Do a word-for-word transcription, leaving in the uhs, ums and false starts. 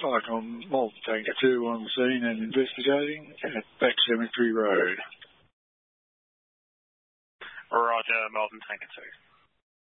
Icon Molten Tanker two on scene and investigating at Back Cemetery Road. Roger, Molten Tanker two.